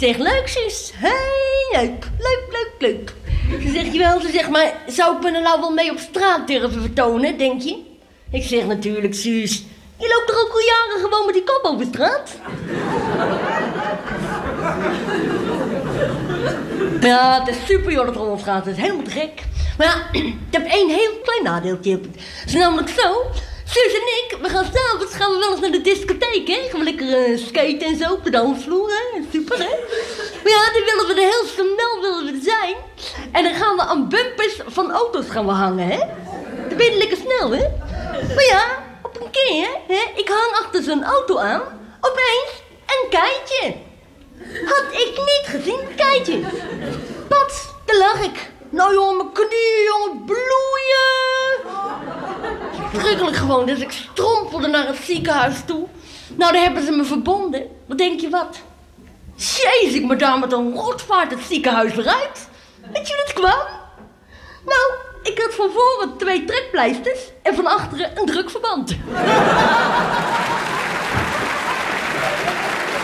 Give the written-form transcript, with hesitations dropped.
zeg, leuk zus. Heel leuk. Ze zegt, jawel, ze zegt, maar zou ik me er nou wel mee op straat durven vertonen, denk je? Ik zeg, natuurlijk zus. Je loopt toch ook al jaren gewoon met die kop over straat? Ja, het is super joh dat er ons gaat. Het is helemaal te gek. Maar ja, ik heb één heel klein nadeeltje. Het is namelijk zo. Zus en ik, we gaan s'avonds wel eens naar de discotheek, hè? Gaan we lekker skaten en zo op de dansvloer, hè? Super, hè? Maar ja, dan willen we er heel snel zijn. En dan gaan we aan bumpers van auto's gaan we hangen, hè? Dan ben je lekker snel, hè? Maar ja, op een keer, hè? Ik hang achter zo'n auto aan. Opeens een keitje. Had ik niet gezien, keitje. Pats, daar lag ik. Nou jongen, mijn knieën, jongen, bloeien. Verschrikkelijk gewoon, dus ik strompelde naar het ziekenhuis toe. Nou, daar hebben ze me verbonden. Wat denk je wat? Jezus, ik me daar met een rotvaart het ziekenhuis weer uit. Weet je hoe dat kwam? Nou, ik had van voren 2 trekpleisters en van achteren een drukverband.